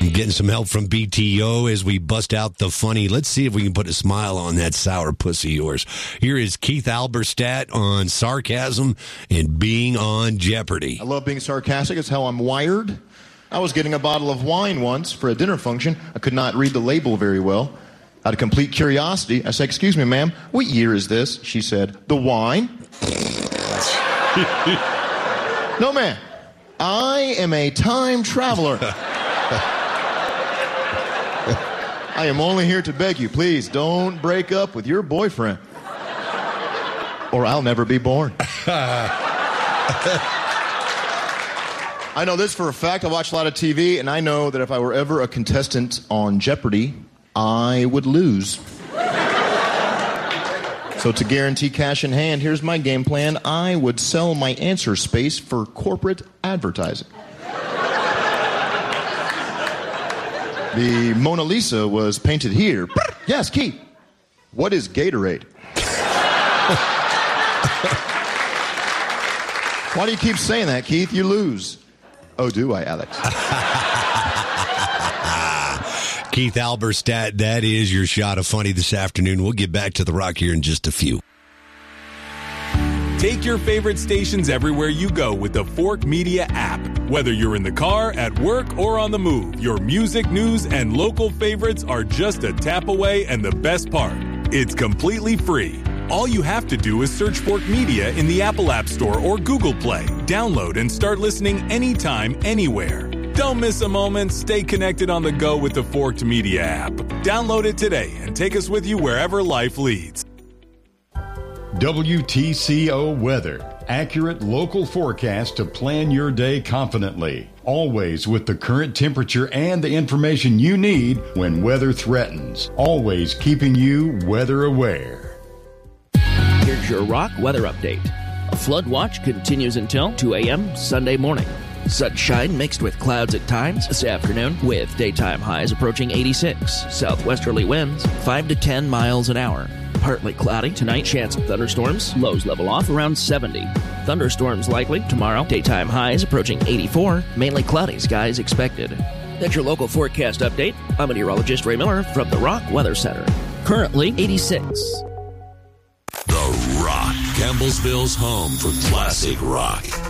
I'm getting some help from BTO as we bust out the funny. Let's see if we can put a smile on that sour pussy of yours. Here is Keith Alberstadt on sarcasm and being on Jeopardy. I love being sarcastic. It's how I'm wired. I was getting a bottle of wine once for a dinner function. I could not read the label very well. Out of complete curiosity, I said, "Excuse me, ma'am, what year is this?" She said, "The wine." "No, ma'am. I am a time traveler. I am only here to beg you, please don't break up with your boyfriend, or I'll never be born." I know this for a fact. I watch a lot of TV, and I know that if I were ever a contestant on Jeopardy, I would lose. So to guarantee cash in hand, here's my game plan. I would sell my answer space for corporate advertising. The Mona Lisa was painted here. Yes, Keith. What is Gatorade? Why do you keep saying that, Keith? You lose. Oh, do I, Alex? Keith Alberstadt, that is your shot of funny this afternoon. We'll get back to the Rock here in just a few. Take your favorite stations everywhere you go with the Fork Media app. Whether you're in the car, at work, or on the move, your music, news, and local favorites are just a tap away, and the best part, it's completely free. All you have to do is search Fork Media in the Apple App Store or Google Play. Download and start listening anytime, anywhere. Don't miss a moment. Stay connected on the go with the Forked Media app. Download it today and take us with you wherever life leads. WTCO Weather. Accurate local forecast to plan your day confidently. Always with the current temperature and the information you need when weather threatens. Always keeping you weather aware. Here's your Rock weather update. A flood watch continues until 2 a.m. Sunday morning. Sunshine mixed with clouds at times this afternoon, with daytime highs approaching 86. Southwesterly winds 5 to 10 miles an hour. Partly cloudy tonight, chance of thunderstorms. Lows level off around 70. Thunderstorms likely tomorrow. Daytime highs approaching 84. Mainly cloudy skies expected. That's your local forecast update. I'm meteorologist Ray Miller from the Rock Weather Center. Currently 86. The Rock, Campbellsville's home for classic rock.